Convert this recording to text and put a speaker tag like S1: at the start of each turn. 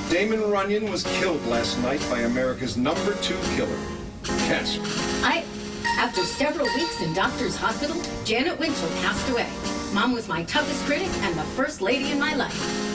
S1: Damon Runyon was killed last night by America's #2 killer, cancer.
S2: After several weeks in doctor's hospital, Janet Winchell passed away. Mom was my toughest critic and the first lady in my life.